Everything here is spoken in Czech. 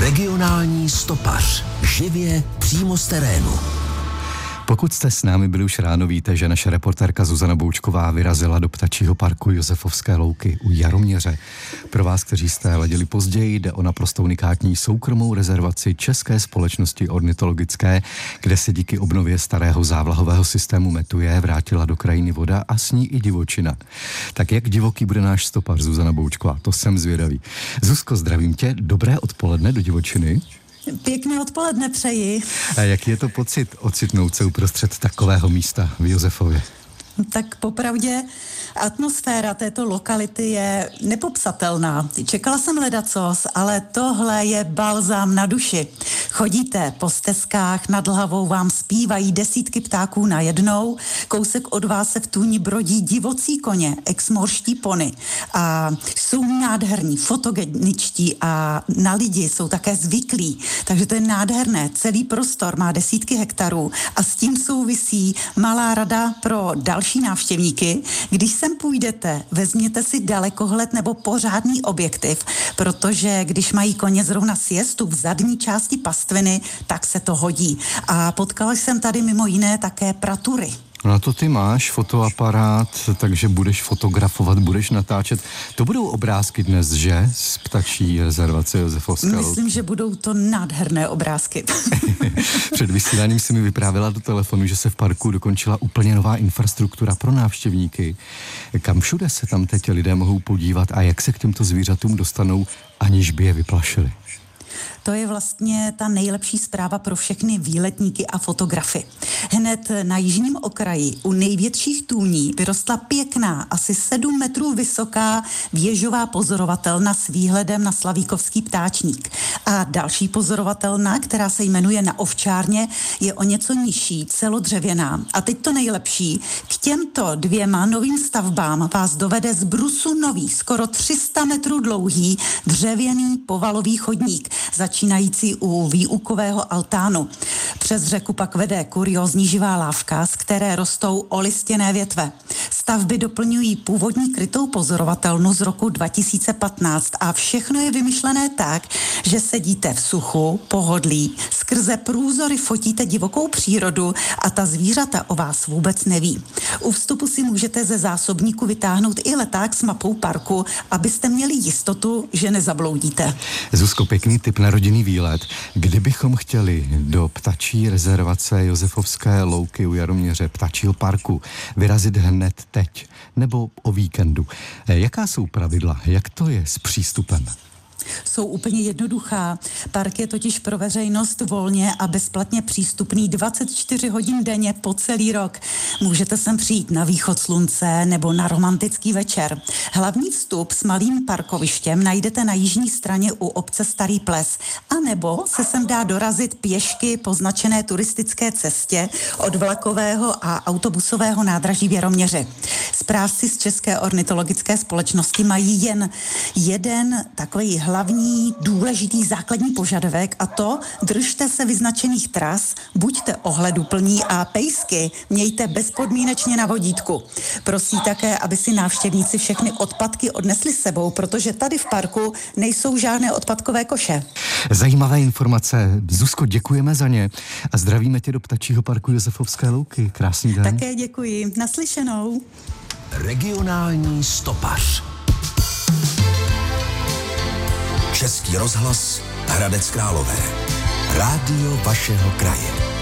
Regionální stopař. Živě přímo z terénu. Pokud jste s námi byli už ráno, víte, že naše reportérka Zuzana Boučková vyrazila do ptačího parku Josefovské louky u Jaroměře. Pro vás, kteří jste ladili později, jde o naprosto unikátní soukromou rezervaci České společnosti ornitologické, kde se díky obnově starého závlahového systému metuje vrátila do krajiny voda a s ní i divočina. Tak jak divoký bude náš stopař Zuzana Boučková, to jsem zvědavý. Zuzko, zdravím tě, dobré odpoledne do divočiny. Pěkné odpoledne přeji. A jaký je to pocit ocitnout se uprostřed takového místa v Josefově? Tak popravdě atmosféra této lokality je nepopsatelná. Čekala jsem ledacos, ale tohle je balzám na duši. Chodíte po stezkách, nad hlavou vám zpívají desítky ptáků najednou, kousek od vás se v tůni brodí divocí koně, exmorští pony a jsou nádherní, fotogeničtí a na lidi jsou také zvyklí, takže to je nádherné. Celý prostor má desítky hektarů a s tím souvisí malá rada pro další návštěvníky. Když sem půjdete, vezměte si dalekohled nebo pořádný objektiv, protože když mají koně zrovna siestu v zadní části pastviny, tak se to hodí. A potkala jsem tady mimo jiné také pratury. No to ty máš fotoaparát, takže budeš fotografovat, budeš natáčet. To budou obrázky dnes, že? Z ptačí rezervace Josefovské louky. Myslím, že budou to nádherné obrázky. Před vysíláním si mi vyprávěla do telefonu, že se v parku dokončila úplně nová infrastruktura pro návštěvníky. Kam všude se tam teď lidé mohou podívat a jak se k těmto zvířatům dostanou, aniž by je vyplašili? To je vlastně ta nejlepší zpráva pro všechny výletníky a fotografy. Hned na jižním okraji u největších tůní vyrostla pěkná, asi 7 metrů vysoká věžová pozorovatelna s výhledem na Slavíkovský ptáčník. A další pozorovatelna, která se jmenuje Na ovčárně, je o něco nižší, celodřevěná. A teď to nejlepší. K těmto 2 novým stavbám vás dovede z brusu nový, skoro 300 metrů dlouhý, dřevěný povalový chodník, začínající u výukového altánu. Přes řeku pak vede kuriózní živá lávka, z které rostou olistěné větve. Stavby doplňují původní krytou pozorovatelnu z roku 2015 a všechno je vymyšlené tak, že sedíte v suchu, pohodlí, skrze průzory fotíte divokou přírodu a ta zvířata o vás vůbec neví. U vstupu si můžete ze zásobníku vytáhnout i leták s mapou parku, abyste měli jistotu, že nezabloudíte. Zuzko, pěkný tip na rodinný výlet. Kdybychom chtěli do ptačí rezervace Josefovské louky u Jaroměře, ptačího parku, vyrazit hned teď nebo o víkendu, jaká jsou pravidla? Jak to je s přístupem? Jsou úplně jednoduchá. Park je totiž pro veřejnost volně a bezplatně přístupný 24 hodin denně po celý rok. Můžete sem přijít na východ slunce nebo na romantický večer. Hlavní vstup s malým parkovištěm najdete na jižní straně u obce Starý Ples. A nebo se sem dá dorazit pěšky po značené turistické cestě od vlakového a autobusového nádraží v Jaroměři. Správci z České ornitologické společnosti mají jen jeden takový hlavní, důležitý základní požadavek a to držte se vyznačených tras, buďte ohleduplní a pejsky mějte bezpodmínečně na vodítku. Prosí také, aby si návštěvníci všechny odpadky odnesli s sebou, protože tady v parku nejsou žádné odpadkové koše. Zajímavé informace. Zuzko, děkujeme za ně a zdravíme tě do ptačího parku Josefovské louky. Krásný den. Také děkuji. Naslyšenou. Regionální stopař. Český rozhlas Hradec Králové. Rádio vašeho kraje.